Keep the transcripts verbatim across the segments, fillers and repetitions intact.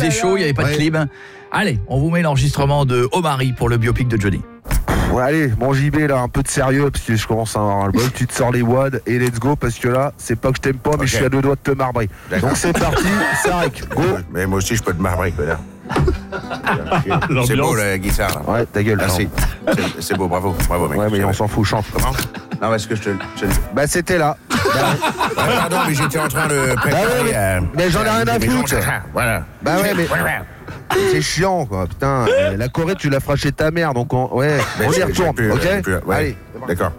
faisait là chaud, il n'y avait pas Ouais. de clim. Allez, on vous met l'enregistrement de Omari pour le biopic de Johnny. Ouais, allez, mon J B là, un peu de sérieux parce que je commence à en avoir le bol. Tu te sors les wads et let's go parce que là, c'est pas que je t'aime pas, mais Ok. je suis à deux doigts de te marbrer. D'accord. Donc c'est parti, Sarek, go. Mais moi aussi, je peux te marbrer, connard. C'est beau, la guitare, là. Ouais, ta gueule. Merci. pardon. C'est- C'est beau, bravo. Bravo, mec. Ouais, mais C'est on vrai. s'en fout, chante. Comment? Non, parce que je te... je te- Bah c'était là. Ouais, pardon, mais j'étais en train de préparer... Bah ouais, euh, mais j'en ai rien à mes foutre. gens, Voilà. Bah ouais, mais- Ouais, ouais. C'est chiant quoi, putain. Euh, La Corée, tu la feras chez ta mère, donc on... ouais, Mais on y j'ai- retourne, j'ai pu, ok j'ai pu, ouais. Allez. D'accord.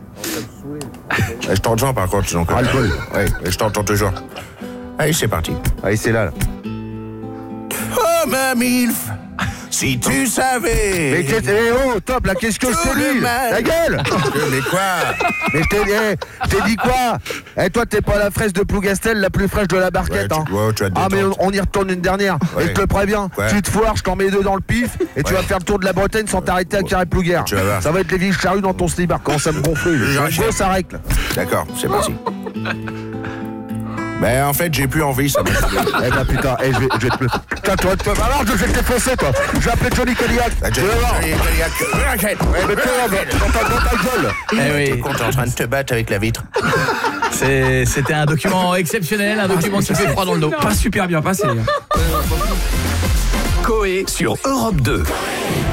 Je t'entends par contre, donc... Ah, le bol. Ouais, je t'entends toujours. Allez, c'est parti. Allez, c'est là, là. Oh, ma milf, si tu savais... Mais qu'est-ce eh, oh, top, là, qu'est-ce que je Tout t'ai le dit mal. La gueule. Mais quoi? Mais je t'ai eh, je t'ai dit quoi? Eh, toi, t'es pas la fraise de Plougastel, la plus fraîche de la barquette, Ouais, hein. tu- ouais, tu vas te Ah, mais détendre. on, on y retourne une dernière. Ouais. Et je te le préviens, Ouais. tu te foires, je t'en mets deux dans le pif, et tu Ouais. vas faire le tour de la Bretagne sans t'arrêter à Carré-Plouguer. Tu vas voir. Ça va être les vieilles charrues dans ton slibard. Comment ça me gonfle? J'arrête. Go, ça règle. D'accord, c'est parti. Ben en fait j'ai plus envie, ça m'a saoulé. Eh ben putain, eh, je vais, je vais te le... Putain, tu vas te... Alors, je vais te défoncer, toi. Je vais appeler Johnny Cadillac. Ah, Tu Johnny- vas voir. Johnny Cadillac. Arrête. Eh, mais tu vas voir, dans ta, dans ta gueule. Eh T'es oui, con, t'es en train de te battre avec la vitre. c'est- c'était un document exceptionnel, un document qui fait froid dans le dos. Pas super bien passé. Coé sur Europe deux.